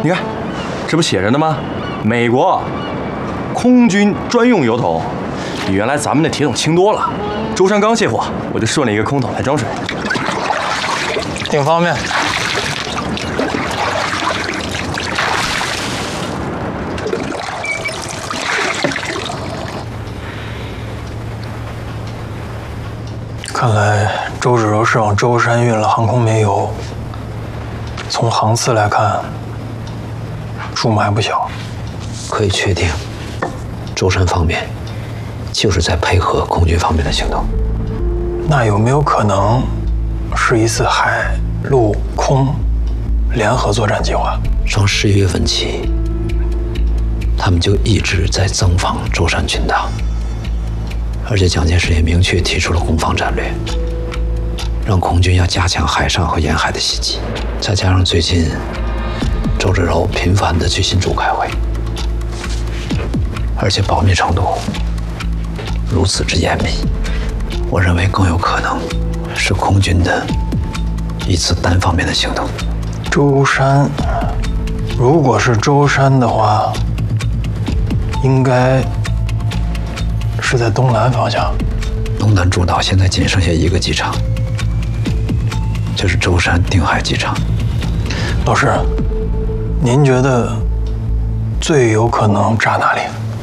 你看，这不写着呢吗？美国空军专用油桶，比原来咱们的铁桶轻多了。舟山刚卸货，我就顺了一个空桶来装水， 挺方便。看来周芷柔是往舟山运了航空煤油。从航次来看，数目还不小。 可以确定，舟山方面就是在配合空军方面的行动。 那有没有可能是一次海陆空联合作战计划？ 从11月份起，他们就一直在增防舟山群岛，而且蒋介石也明确提出了攻防战略，让空军要加强海上和沿海的袭击。再加上最近周芷柔频繁地去新竹开会，而且保密程度如此之严密，我认为更有可能是空军的一次单方面的行动。 舟山，如果是舟山的话，应该是在东南方向。 东南诸岛现在仅剩下一个机场，就是舟山定海机场。 老师，您觉得最有可能炸哪里？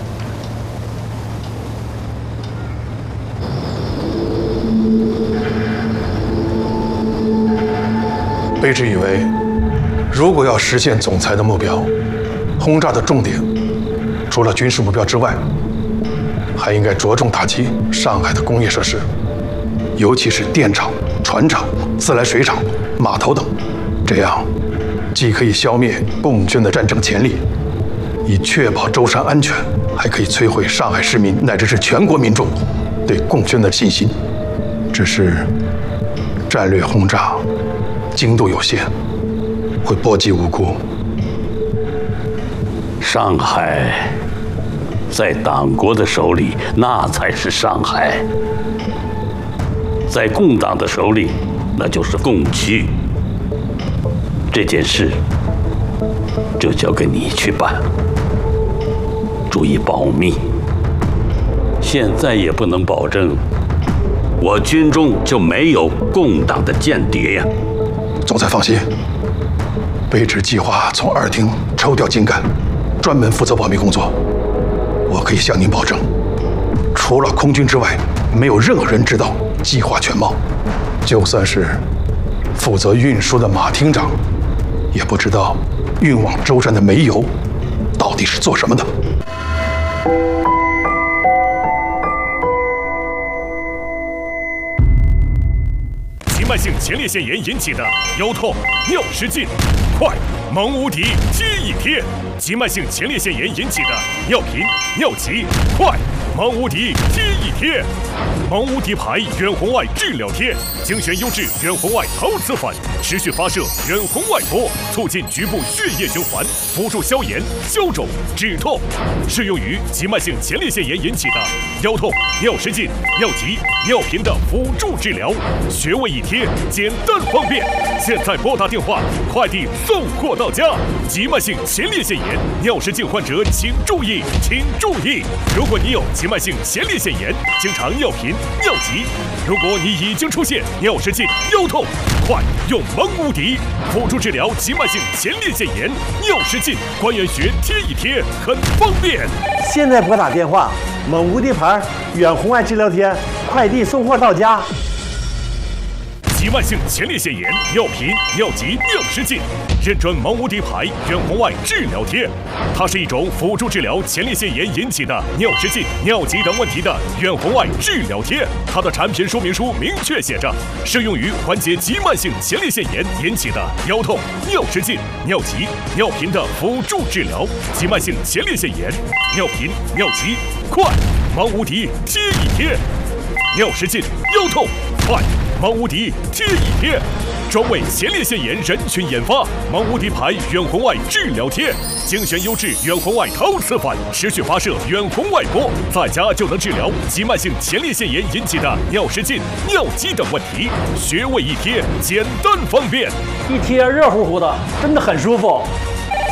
卑职以为，如果要实现总裁的目标，轰炸的重点除了军事目标之外，还应该着重打击上海的工业设施，尤其是电厂、船厂、自来水厂、码头等。这样，既可以消灭共军的战争潜力，以确保舟山安全，还可以摧毁上海市民乃至是全国民众对共军的信心。只是战略轰炸精度有限，会波及无辜。 上海在党国的手里，那才是上海；在共党的手里，那就是共区。这件事就交给你去办，注意保密。现在也不能保证我军中就没有共党的间谍呀。 总裁放心，卑职计划从2厅抽调精干，专门负责保密工作。我可以向您保证，除了空军之外，没有任何人知道计划全貌。就算是负责运输的马厅长，也不知道运往舟山的煤油到底是做什么的。 急慢性前列腺炎引起的腰痛、尿失禁，快蒙无敌贴一贴；急慢性前列腺炎引起的尿频、尿急，快蒙无敌贴一贴。蒙无敌牌远红外治疗贴，精选优质远红外陶瓷粉，持续发射远红外波，促进局部血液循环，辅助消炎、消肿、止痛，适用于急慢性前列腺炎引起的腰痛、尿失禁、尿急、尿频的辅助治疗，穴位一贴，简单方便。现在拨打电话，快递送货到家。急慢性前列腺炎、尿失禁患者请注意，请注意！如果你有急慢性前列腺炎，经常尿频、尿急，如果你已经出现尿失禁、腰痛，快用蒙无敌辅助治疗急慢性前列腺炎、尿失禁，关元穴贴一贴，很方便。 现在拨打电话，蒙无敌牌远红外治疗贴，快递送货到家。 急慢性前列腺炎、尿频、尿急、尿失禁，认准蒙无敌牌远红外治疗贴。它是一种辅助治疗前列腺炎引起的尿失禁、尿急等问题的远红外治疗贴。它的产品说明书明确写着，适用于缓解急慢性前列腺炎引起的腰痛、尿失禁、尿急、尿频的辅助治疗。急慢性前列腺炎、尿频、尿急，快蒙无敌贴一贴；尿失禁、腰痛，快蒙无敌贴一贴，专为前列腺炎人群研发。蒙无敌牌远红外治疗贴，精选优质远红外陶瓷粉，持续发射远红外波，在家就能治疗急慢性前列腺炎引起的尿失禁、尿急等问题。穴位一贴，简单方便， 一贴热乎乎的，真的很舒服。